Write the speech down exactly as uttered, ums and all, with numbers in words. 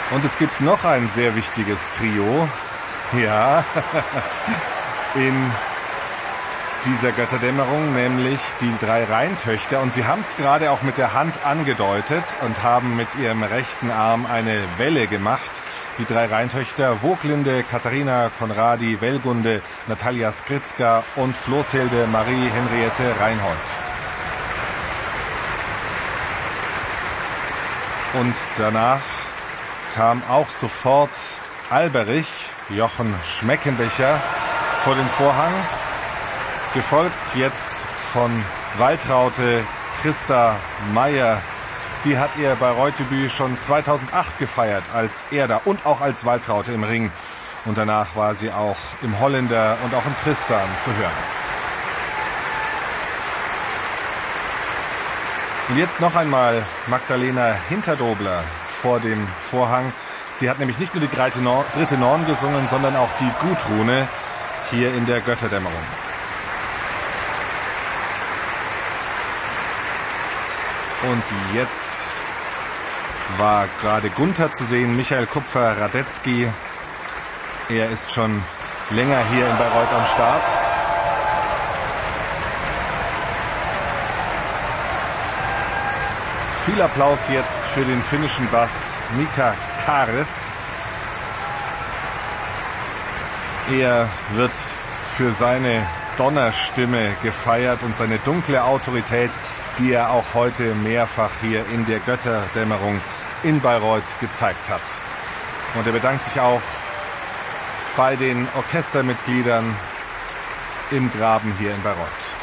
Und es gibt noch ein sehr wichtiges Trio, ja, in dieser Götterdämmerung, nämlich die drei Rheintöchter. Und sie haben es gerade auch mit der Hand angedeutet und haben mit ihrem rechten Arm eine Welle gemacht. Die drei Rheintöchter Woglinde, Katharina Konradi, Wellgunde, Natalia Skritzka und Floßhilde Marie Henriette Reinhold. Und danach kam auch sofort Alberich, Jochen Schmeckenbecher, vor den Vorhang, gefolgt jetzt von Waltraute Christa Meyer. Sie hat ihr Bayreuth-Debüt schon zweitausendacht gefeiert als Erda und auch als Waltraute im Ring. Und danach war sie auch im Holländer und auch im Tristan zu hören. Und jetzt noch einmal Magdalena Hinterdobler vor dem Vorhang. Sie hat nämlich nicht nur die dritte Norn gesungen, sondern auch die Gudrune hier in der Götterdämmerung. Und jetzt war gerade Gunther zu sehen, Michael Kupfer-Radetzky. Er ist schon länger hier in Bayreuth am Start. Viel Applaus jetzt für den finnischen Bass Mika Kares. Er wird für seine Donnerstimme gefeiert und seine dunkle Autorität, die er auch heute mehrfach hier in der Götterdämmerung in Bayreuth gezeigt hat. Und er bedankt sich auch bei den Orchestermitgliedern im Graben hier in Bayreuth.